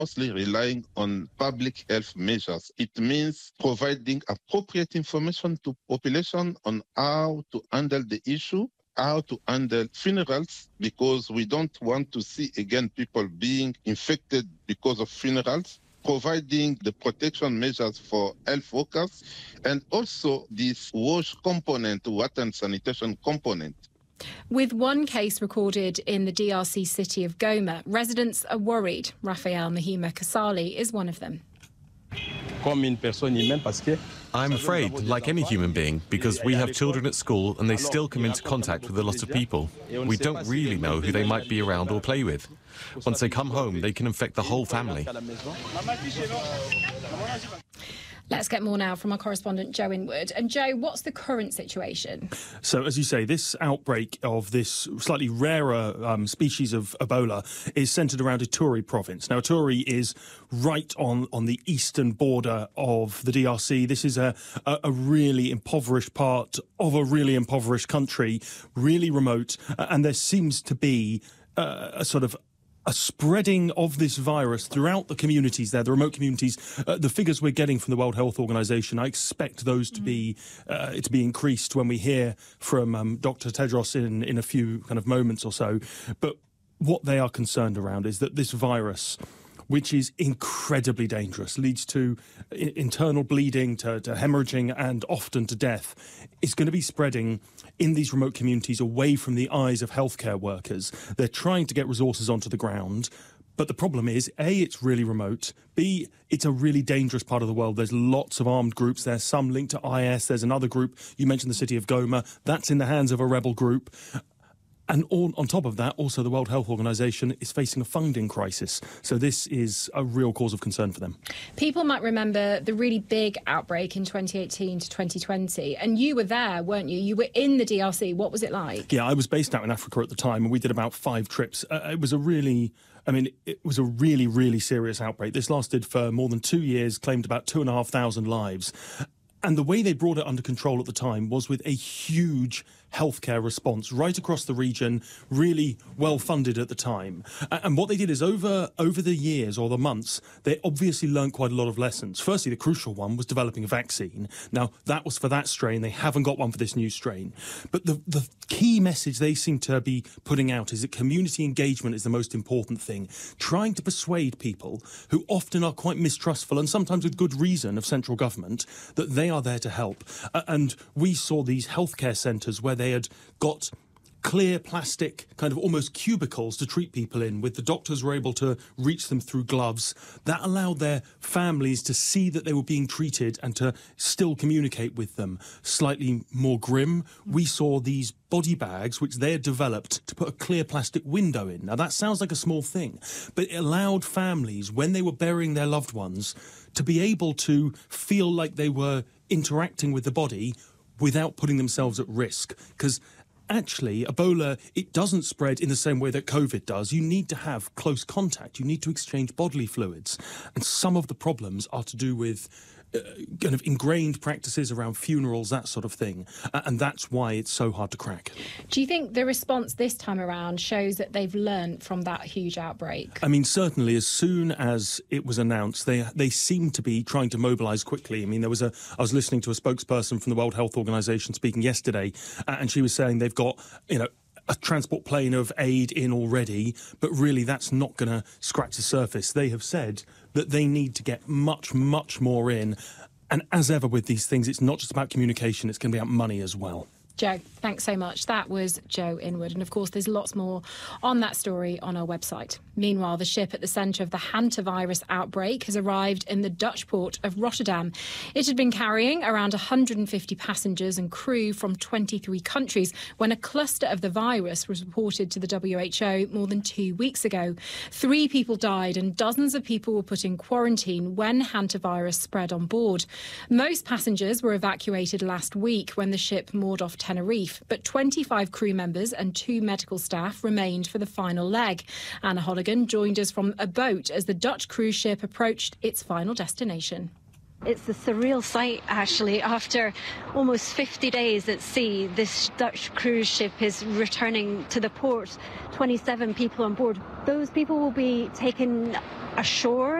mostly relying on public health measures. It means providing appropriate information to population on how to handle the issue, how to handle funerals, because we don't want to see again people being infected because of funerals, providing the protection measures for health workers, and also this wash component, water and sanitation component. With one case recorded in the DRC city of Goma, residents are worried. Raphael Mahima Kasali is one of them. I'm afraid, like any human being, because we have children at school and they still come into contact with a lot of people. We don't really know who they might be around or play with. Once they come home, they can infect the whole family. Let's get more now from our correspondent, Joe Inwood. And Joe, what's the current situation? So, as you say, this outbreak of this slightly rarer species of Ebola is centred around Ituri province. Now, Ituri is right on the eastern border of the DRC. This is a really impoverished part of a really impoverished country, really remote, and there seems to be a spreading of this virus throughout the communities there, the remote communities. The figures we're getting from the World Health Organization, I expect those to be increased when we hear from Dr. Tedros in a few kind of moments or so. But what they are concerned around is that this virus, which is incredibly dangerous, leads to internal bleeding, to hemorrhaging, and often to death, is going to be spreading in these remote communities away from the eyes of healthcare workers. They're trying to get resources onto the ground, but the problem is, A, it's really remote, B, it's a really dangerous part of the world. There's lots of armed groups there, some linked to IS, there's another group, you mentioned the city of Goma, that's in the hands of a rebel group. And on top of that, also the World Health Organization is facing a funding crisis. So this is a real cause of concern for them. People might remember the really big outbreak in 2018 to 2020. And you were there, weren't you? You were in the DRC. What was it like? Yeah, I was based out in Africa at the time, and we did about 5 trips. It was a really serious outbreak. This lasted for more than 2 years, claimed about 2,500 lives. And the way they brought it under control at the time was with a huge healthcare response right across the region, really well funded at the time. And what they did is over the years or the months, they obviously learned quite a lot of lessons. Firstly, the crucial one was developing a vaccine. Now, that was for that strain. They haven't got one for this new strain. But the key message they seem to be putting out is that community engagement is the most important thing. Trying to persuade people who often are quite mistrustful, and sometimes with good reason, of central government, that they are there to help. And we saw these healthcare centres where they had got clear plastic, kind of almost cubicles to treat people in, with the doctors were able to reach them through gloves. That allowed their families to see that they were being treated and to still communicate with them. Slightly more grim, we saw these body bags which they had developed to put a clear plastic window in. Now that sounds like a small thing, but it allowed families, when they were burying their loved ones, to be able to feel like they were interacting with the body without putting themselves at risk. Because actually, Ebola, it doesn't spread in the same way that COVID does. You need to have close contact. You need to exchange bodily fluids. And some of the problems are to do with kind of ingrained practices around funerals, that sort of thing. And that's why it's so hard to crack. Do you think the response this time around shows that they've learned from that huge outbreak? I mean, certainly, as soon as it was announced, they seemed to be trying to mobilise quickly. I mean, I was listening to a spokesperson from the World Health Organization speaking yesterday, and she was saying they've got, a transport plane of aid in already, but really that's not going to scratch the surface. They have said that they need to get much, much more in. And as ever with these things, it's not just about communication, it's going to be about money as well. Joe, thanks so much. That was Joe Inwood. And of course, there's lots more on that story on our website. Meanwhile, the ship at the centre of the hantavirus outbreak has arrived in the Dutch port of Rotterdam. It had been carrying around 150 passengers and crew from 23 countries when a cluster of the virus was reported to the WHO more than 2 weeks ago. 3 people died and dozens of people were put in quarantine when hantavirus spread on board. Most passengers were evacuated last week when the ship moored off Tenerife, but 25 crew members and 2 medical staff remained for the final leg. Anna Holligan joined us from a boat as the Dutch cruise ship approached its final destination. It's a surreal sight, actually. After almost 50 days at sea, this Dutch cruise ship is returning to the port. 27 people on board. Those people will be taken ashore